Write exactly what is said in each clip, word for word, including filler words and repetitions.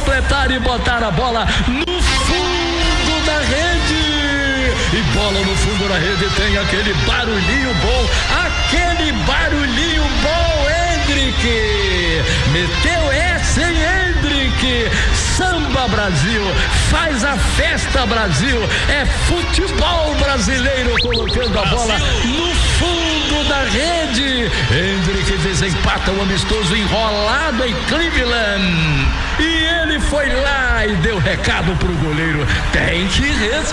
completar e botar a bola no fundo da rede. E bola no fundo da rede, tem aquele barulhinho bom, aquele barulhinho bom, Hendrick. Meteu essa, hein, Hendrick? Samba Brasil, faz a festa Brasil, é futebol brasileiro colocando a bola no fundo da rede. Hendrick desempata o amistoso enrolado em Cleveland. E ele foi lá e deu recado pro goleiro: tem que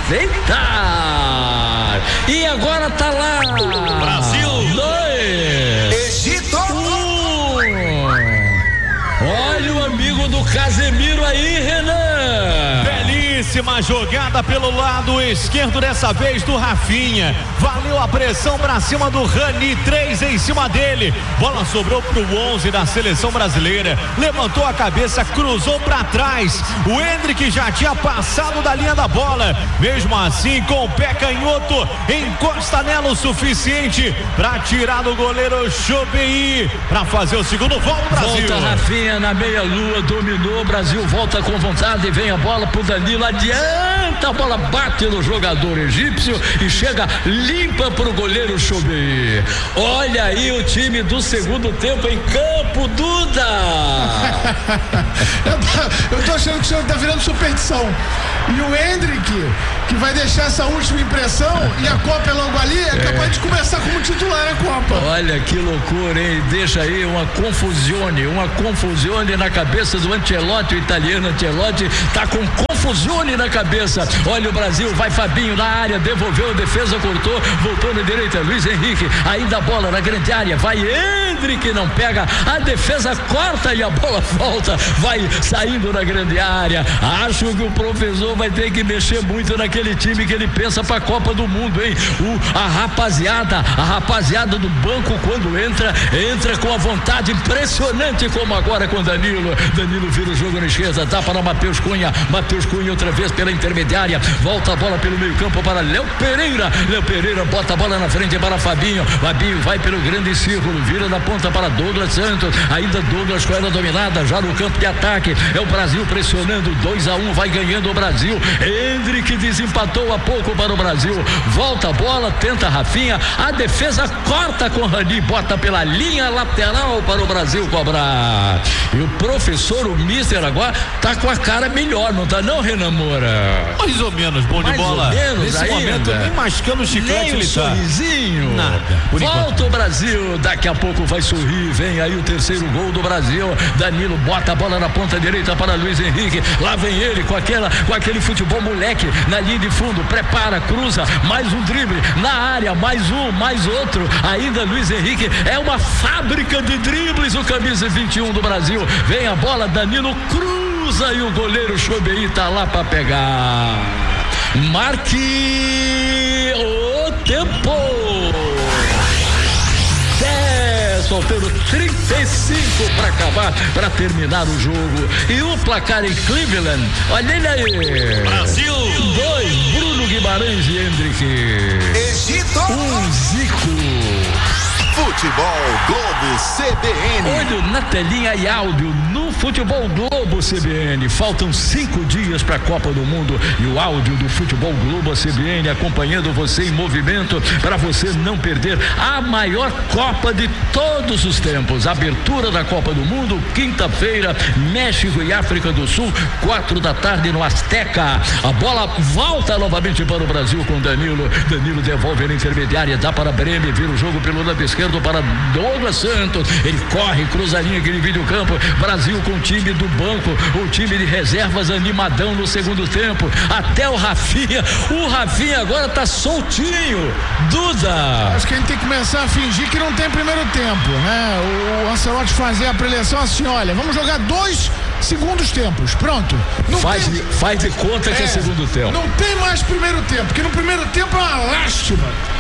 respeitar. E agora tá lá. Brasil dois. Egito um. Olha o amigo do Casemiro aí, Renan. Belíssima jogada pelo lado esquerdo, dessa vez do Rafinha. Valeu a pressão pra cima do Rani, três em cima dele. Bola sobrou pro onze da seleção brasileira. Levantou a cabeça, cruzou pra trás. O Hendrick já tinha passado da linha da bola. Mesmo assim, com o pé canhoto, encosta nela o suficiente pra tirar do goleiro Chobei, pra fazer o segundo gol do Brasil. Volta Rafinha na meia lua, dominou. Brasil volta com vontade, vem a bola pro Danilo, adianta, a bola bate no jogador egípcio e chega limpa pro goleiro Chobei. Olha aí o time do segundo tempo em campo, Duda. eu, tô, eu tô achando que o senhor tá virando superstição. E o Hendrick, que vai deixar essa última impressão, e a Copa é logo ali, é capaz é. de começar como titular a Copa. Olha que loucura, hein? Deixa aí uma confusione, uma confusione na cabeça do Ancelotti, o italiano Ancelotti tá com confusione na cabeça. Olha o Brasil, vai Fabinho na área, devolveu a defesa, cortou, voltou na direita, Luiz Henrique, ainda a bola na grande área, vai Hendrick, não pega, a defesa corta e a bola volta, vai saindo na grande área. Acho que o professor vai ter que mexer muito naquele time que ele pensa pra Copa do Mundo, hein? O, a rapaziada, a rapaziada do banco, quando entra, entra com a vontade impressionante, como agora com Danilo. Danilo vira o jogo na esquerda, dá para Matheus Cunha, Matheus Cunha outra vez pela intermediária, volta a bola pelo meio campo para Léo Pereira, Léo Pereira bota a bola na frente para Fabinho, Fabinho vai pelo grande círculo, vira na ponta para Douglas Santos, ainda Douglas com ela dominada, já no campo de ataque, é o Brasil pressionando, dois a um, vai ganhando o Brasil. Hendrick desempatou há pouco para o Brasil, volta a bola, tenta Rafinha, a defesa corta com Rani, bota pela linha lateral para o Brasil cobrar. E o professor, o mister agora tá com a cara melhor, não tá não, Renan Moura? Mais ou menos, bom de Mais bola. Ou menos, nesse ainda. momento, nem mascando o chiclete, nem um ele sorrisinho. Tá. Nada. Volta enquanto. o Brasil, daqui a pouco vai sorrir, vem aí o terceiro gol do Brasil. Danilo bota a bola na ponta direita para Luiz Henrique, lá vem ele com aquela, com aquele futebol moleque na linha de fundo, prepara, cruza, mais um drible na área, mais um, mais outro, ainda Luiz Henrique, é uma fábrica de dribles, o camisa vinte e um do Brasil, vem a bola, Danilo cruza e o goleiro Chobei tá lá para pegar. Marque o tempo. Soltando trinta e cinco para acabar, para terminar o jogo. E o placar em Cleveland, olha ele aí. Brasil dois, Bruno Guimarães e Hendrick. Egito um, Zico. Futebol Globo C B N. Olho na telinha e áudio no Futebol Globo C B N. Faltam cinco dias para a Copa do Mundo e o áudio do Futebol Globo C B N acompanhando você em movimento para você não perder a maior Copa de todos os tempos. Abertura da Copa do Mundo, quinta-feira, México e África do Sul, quatro da tarde no Azteca. A bola volta novamente para o Brasil com Danilo. Danilo devolve na intermediária, dá para Bremer, vira o jogo pelo lado esquerdo para Douglas Santos, ele corre, cruza a linha que divide o campo. Brasil com o time do banco, o time de reservas animadão no segundo tempo, até o Rafinha, o Rafinha agora tá soltinho. Duda, acho que a gente tem que começar a fingir que não tem primeiro tempo, né? O Ancelotti fazer a preleção assim, olha, vamos jogar dois segundos tempos, pronto. Não faz, tem... de, faz de conta que é, é segundo tempo. Não tem mais primeiro tempo, porque no primeiro tempo é uma lástima.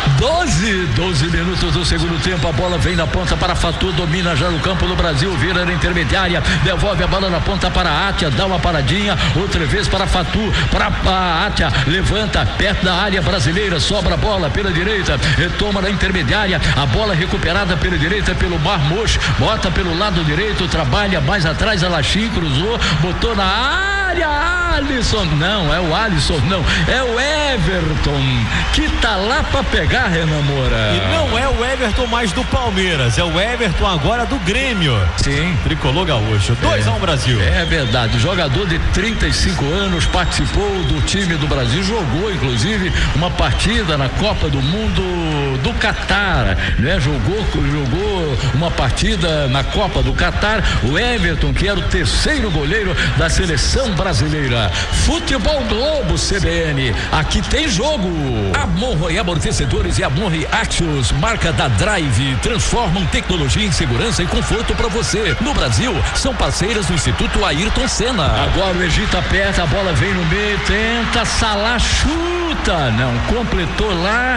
doze, doze minutos do segundo tempo, a bola vem na ponta para Fatu, domina já no campo do Brasil, vira na intermediária, devolve a bola na ponta para a Atia, dá uma paradinha, outra vez para Fatu, para a Atia, levanta perto da área brasileira, sobra a bola pela direita, retoma na intermediária, a bola recuperada pela direita pelo Marmos, bota pelo lado direito, trabalha mais atrás, a Lachim cruzou, botou na área, Alisson, não, é o Alisson, não, é o Everton, que tá lá pra pegar, Renan Moura. E não é o Everton mais do Palmeiras, é o Everton agora do Grêmio. Sim. Tricolor gaúcho, dois a um Brasil. É verdade, jogador de trinta e cinco anos, participou do time do Brasil, jogou inclusive uma partida na Copa do Mundo do Catar, né? Jogou, jogou uma partida na Copa do Catar, o Everton, que era o terceiro goleiro da seleção brasileira. Futebol Globo C B N, aqui tem jogo. A Monroe Amortecedores e a Monroe Axios, marca da Drive, transformam tecnologia em segurança e conforto para você. No Brasil, são parceiras do Instituto Ayrton Senna. Agora o Egito aperta, a bola vem no meio, tenta, Salah chuta, não, completou lá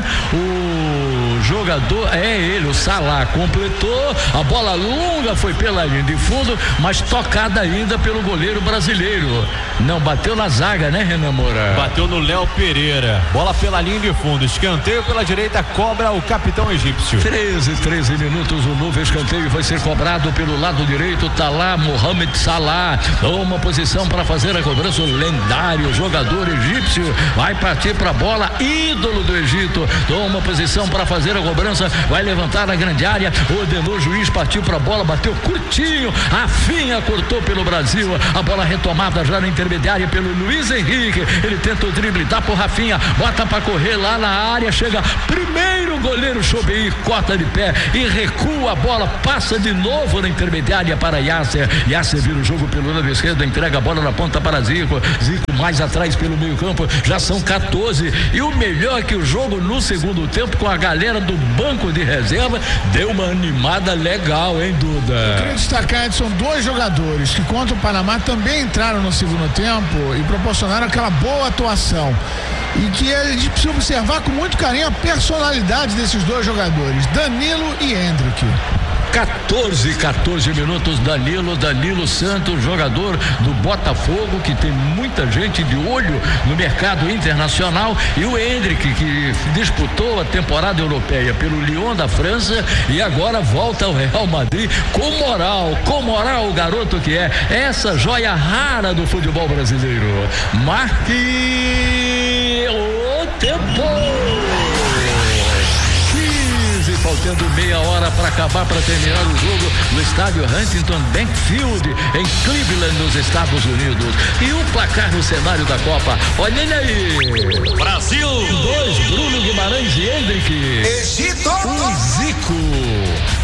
o jogador, é ele, o Salah, completou, a bola longa foi pela linha de fundo, mas tocada ainda pelo goleiro brasileiro. Não bateu na zaga, né, Renan Moura? Bateu no Léo Pereira, bola pela linha de fundo, escanteio pela direita, cobra o capitão egípcio. treze, treze minutos, o novo escanteio vai ser cobrado pelo lado direito, tá lá Mohamed Salah, toma posição para fazer a cobrança, o lendário jogador egípcio, vai partir para a bola, ídolo do Egito, toma posição para fazer a cobrança, vai levantar na grande área, ordenou o juiz, partiu para a bola, bateu curtinho, a Finha cortou pelo Brasil, a bola retomada já na intermediária pelo Luiz Henrique, ele tenta o drible, dá pro Rafinha, bota para correr lá na área, chega primeiro goleiro Chobeir, corta de pé e recua a bola, passa de novo na intermediária para Yasser, Yasser vira o jogo pelo lado esquerdo, entrega a bola na ponta para Zico, Zico mais atrás pelo meio campo, já são quatorze, e o melhor é que o jogo no segundo tempo, com a galera do banco de reserva, deu uma animada legal, hein, Duda? Eu queria destacar, Edson, dois jogadores que contra o Panamá também entraram no segundo tempo e proporcionaram aquela boa atuação, e que a gente precisa observar com muito carinho a personalidade desses dois jogadores, Danilo e Hendrick. quatorze, quatorze minutos, Danilo, Danilo Santos, jogador do Botafogo, que tem muita gente de olho no mercado internacional, e o Hendrick, que disputou a temporada europeia pelo Lyon da França e agora volta ao Real Madrid com moral, com moral o garoto que é, essa joia rara do futebol brasileiro. Marque o tempo. Faltando meia hora para acabar, para terminar o jogo no estádio Huntington Bank Field, em Cleveland, nos Estados Unidos. E o placar no cenário da Copa, olha ele aí. Brasil dois, Bruno Guimarães e Hendrick. Egito um Zico.